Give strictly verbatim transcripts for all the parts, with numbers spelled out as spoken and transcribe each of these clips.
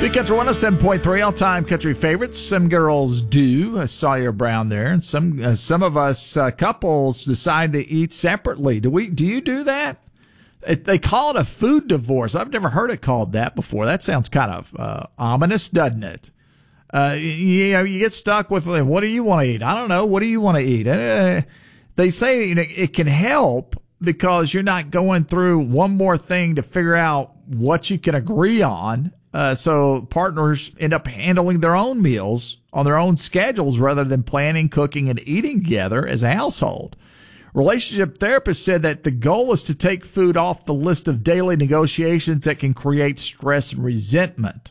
Big Country one oh seven point three, all-time country favorites. Some girls do. I saw Sawyer Brown there. And some uh, some of us uh, couples decide to eat separately. Do we? Do you do that? It, they call it a food divorce. I've never heard it called that before. That sounds kind of uh, ominous, doesn't it? Uh, you, you know, you get stuck with, what do you want to eat? I don't know. What do you want to eat? Uh, they say, you know, it can help because you're not going through one more thing to figure out what you can agree on. Uh, so partners end up handling their own meals on their own schedules rather than planning, cooking, and eating together as a household. Relationship therapists said that the goal is to take food off the list of daily negotiations that can create stress and resentment.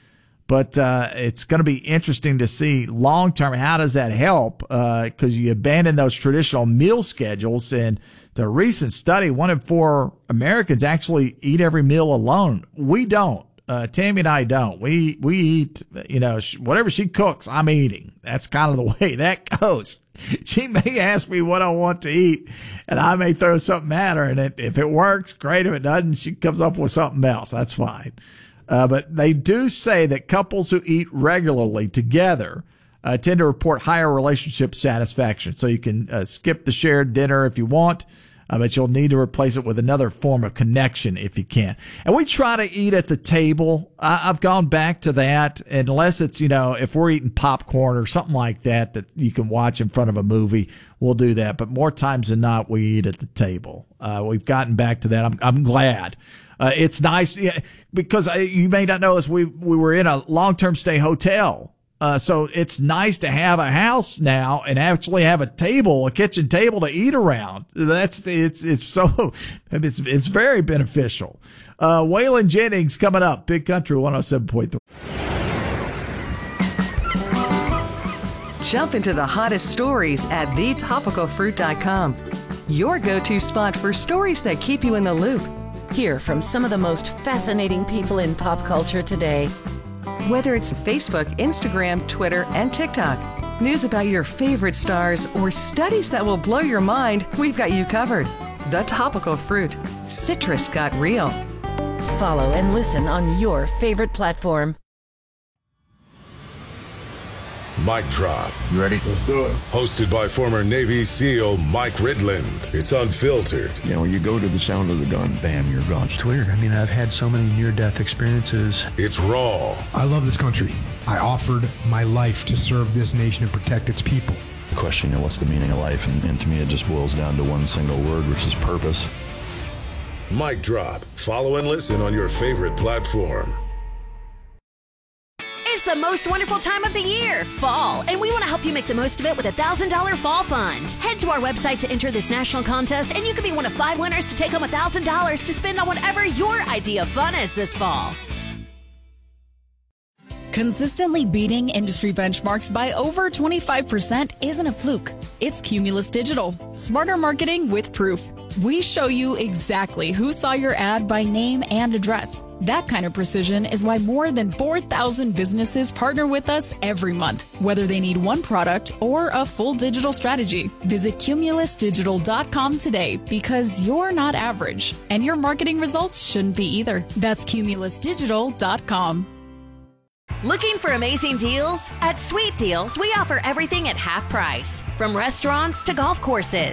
But uh, it's going to be interesting to see long term, how does that help? Because uh, you abandon those traditional meal schedules. And the recent study, one in four Americans actually eat every meal alone. We don't. Uh, Tammy and I don't. We, we eat, you know, whatever she cooks, I'm eating. That's kind of the way that goes. She may ask me what I want to eat, and I may throw something at her. And it, if it works, great. If it doesn't, she comes up with something else. That's fine. Uh, but they do say that couples who eat regularly together uh, tend to report higher relationship satisfaction. So you can uh, skip the shared dinner if you want. Uh, but you'll need to replace it with another form of connection if you can. And we try to eat at the table. I, I've gone back to that, unless it's, you know, if we're eating popcorn or something like that that you can watch in front of a movie, we'll do that. But more times than not, we eat at the table. Uh, we've gotten back to that. I'm, I'm glad. Uh, it's nice yeah, because I, you may not know this. We, we were in a long-term stay hotel. Uh, so it's nice to have a house now and actually have a table, a kitchen table to eat around. That's, it's, it's so, it's, it's very beneficial. Uh, Waylon Jennings coming up, Big Country one oh seven point three. Jump into the hottest stories at the topical fruit dot com. Your go-to spot for stories that keep you in the loop. Hear from some of the most fascinating people in pop culture today. Whether it's Facebook, Instagram, Twitter, and TikTok, news about your favorite stars, or studies that will blow your mind, we've got you covered. The Topical Fruit. Citrus got real. Follow and listen on your favorite platform. Mic Drop. You ready? Let's do it. Hosted by former Navy SEAL Mike Ridland. It's unfiltered. You know, when you go to the sound of the gun, bam, you're gone. It's weird. I mean, I've had so many near-death experiences. It's raw. I love this country. I offered my life to serve this nation and protect its people. The question, you know, what's the meaning of life? And, and to me, it just boils down to one single word, which is purpose. Mic Drop. Follow and listen on your favorite platform. It's the most wonderful time of the year, fall, and we want to help you make the most of it with a one thousand dollars Fall Fund. Head to our website to enter this national contest, and you could be one of five winners to take home one thousand dollars to spend on whatever your idea of fun is this fall. Consistently beating industry benchmarks by over twenty-five percent isn't a fluke. It's Cumulus Digital. Smarter marketing with proof. We show you exactly who saw your ad by name and address. That kind of precision is why more than four thousand businesses partner with us every month, whether they need one product or a full digital strategy. Visit cumulus digital dot com today, because you're not average, and your marketing results shouldn't be either. That's cumulus digital dot com. Looking for amazing deals? At Sweet Deals, we offer everything at half price, from restaurants to golf courses.